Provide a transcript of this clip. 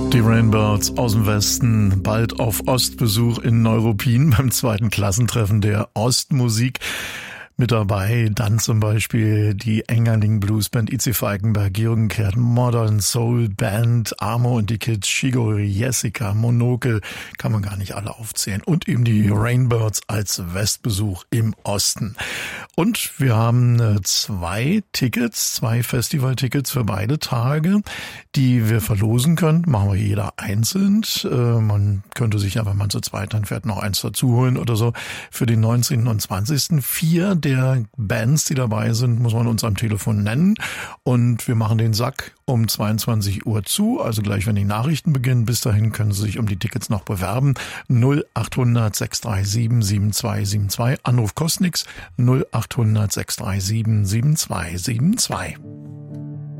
Die Rainbirds aus dem Westen, bald auf Ostbesuch in Neuruppin beim 2. Klassentreffen der Ostmusik. Mit dabei dann zum Beispiel die Engerling Bluesband, I.C. Falkenberg, Jürgen Kehrt, Modern Soul Band, Amo und die Kids, Shigori, Jessica, Monokel, kann man gar nicht alle aufzählen. Und eben die Rainbirds als Westbesuch im Osten. Und wir haben 2 Festivaltickets für beide Tage, die wir verlosen können. Machen wir jeder einzeln. Man könnte sich ja, wenn man zu zweit dann fährt, noch eins dazu holen oder so. Für den 19. und 20. 4 der Bands, die dabei sind, muss man uns am Telefon nennen. Und wir machen den Sack um 22 Uhr zu, also gleich, wenn die Nachrichten beginnen. Bis dahin können Sie sich um die Tickets noch bewerben. 0800 637 7272. Anruf kostet nix. 0800 637 7272.